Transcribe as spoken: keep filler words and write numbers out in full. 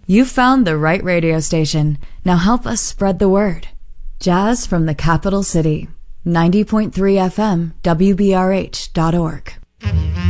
You found the right radio station. Now help us spread the word. Jazz from the Capital City. ninety point three F M, W B R H dot org.